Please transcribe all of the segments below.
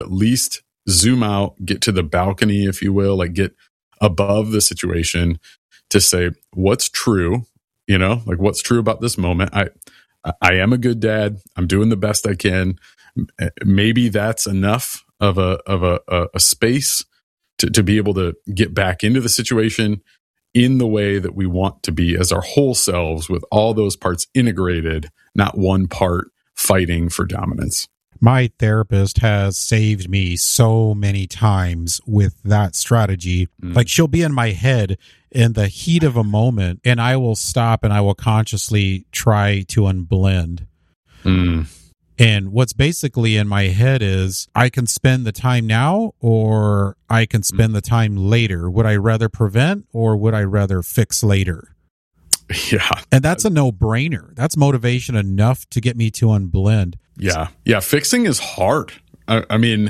at least zoom out, get to the balcony, if you will, like get above the situation to say, what's true, like what's true about this moment. I am a good dad. I'm doing the best I can. Maybe that's enough of a space to be able to get back into the situation in the way that we want to be as our whole selves, with all those parts integrated, not one part fighting for dominance. My therapist has saved me so many times with that strategy. Like, she'll be in my head in the heat of a moment, and I will stop and I will consciously try to unblend. And what's basically in my head is, I can spend the time now, or I can spend the time later. Would I rather prevent, or would I rather fix later? Yeah. And that's a no-brainer. That's motivation enough to get me to unblend. Yeah. Yeah. Fixing is hard. I mean,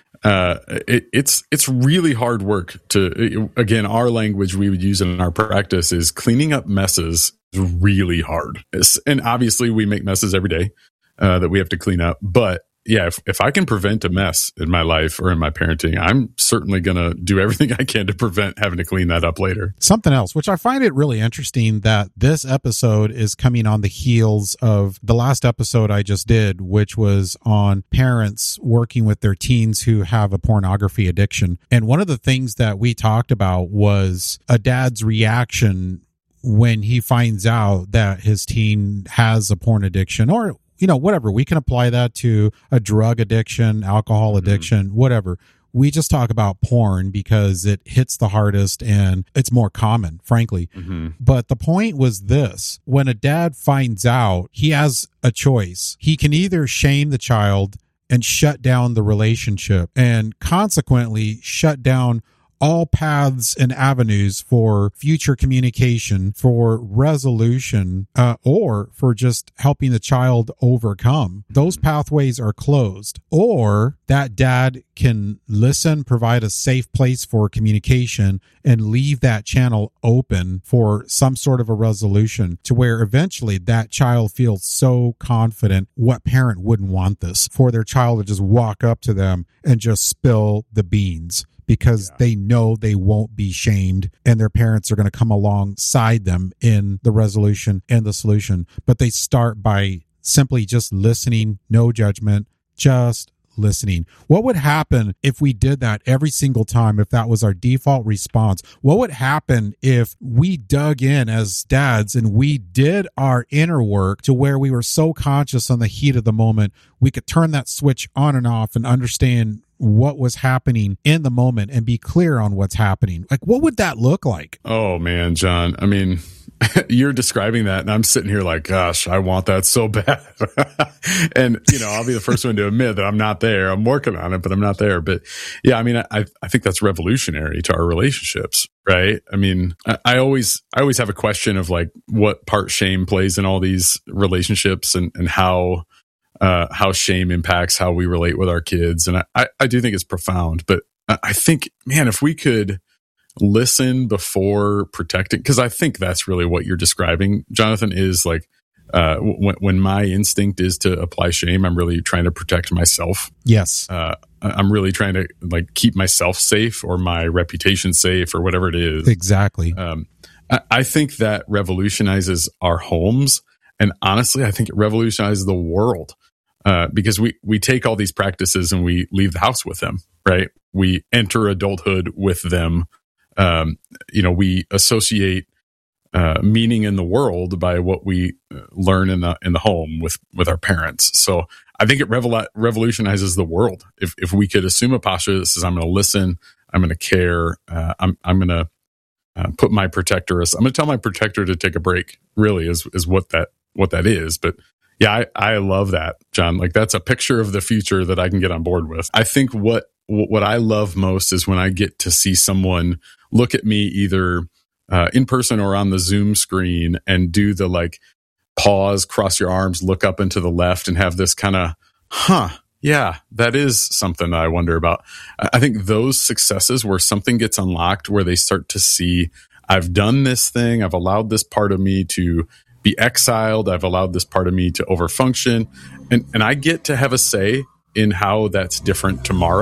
it's really hard work to, again, our language we would use in our practice is cleaning up messes is really hard. And obviously we make messes every day that we have to clean up. But yeah, if I can prevent a mess in my life or in my parenting, I'm certainly going to do everything I can to prevent having to clean that up later. Something else, which I find it really interesting, that this episode is coming on the heels of the last episode I just did, which was on parents working with their teens who have a pornography addiction. And one of the things that we talked about was a dad's reaction when he finds out that his teen has a porn addiction, or whatever. We can apply that to a drug addiction, alcohol addiction, whatever. We just talk about porn because it hits the hardest and it's more common, frankly. But the point was this: when a dad finds out, he has a choice. He can either shame the child and shut down the relationship, and consequently shut down all paths and avenues for future communication, for resolution, or for just helping the child overcome. Those pathways are closed. Or that dad can listen, provide a safe place for communication, and leave that channel open for some sort of a resolution, to where eventually that child feels so confident. What parent wouldn't want this? For their child to just walk up to them and just spill the beans, because they know they won't be shamed, and their parents are going to come alongside them in the resolution and the solution. But they start by simply just listening, no judgment, just listening. What would happen if we did that every single time, if that was our default response? What would happen if we dug in as dads and we did our inner work to where we were so conscious on the heat of the moment, we could turn that switch on and off and understand what was happening in the moment and be clear on what's happening? Like, what would that look like? Oh man, John. I mean, you're describing that and I'm sitting here like, gosh, I want that so bad. And, I'll be the first one to admit that I'm not there. I'm working on it, but I'm not there. But yeah, I mean, I think that's revolutionary to our relationships, right? I mean, I always have a question of like what part shame plays in all these relationships, and how shame impacts how we relate with our kids. And I do think it's profound, but I think, man, if we could listen before protecting, because I think that's really what you're describing, Jonathan, is like, when my instinct is to apply shame, I'm really trying to protect myself. Yes. I'm really trying to like keep myself safe, or my reputation safe, or whatever it is. Exactly. I think that revolutionizes our homes. And honestly, I think it revolutionizes the world. Because we take all these practices and we leave the house with them, right? We enter adulthood with them. We associate meaning in the world by what we learn in the home with our parents. So I think it revolutionizes the world if we could assume a posture that says, I'm going to listen, I'm going to care, I'm going to put my protector. I'm going to tell my protector to take a break. Really is what that is, but. Yeah, I love that, John. Like, that's a picture of the future that I can get on board with. I think what I love most is when I get to see someone look at me either in person or on the Zoom screen and do the like pause, cross your arms, look up and to the left, and have this kind of, yeah, that is something that I wonder about. I think those successes where something gets unlocked, where they start to see, I've done this thing, I've allowed this part of me to be exiled, I've allowed this part of me to overfunction, and I get to have a say in how that's different tomorrow.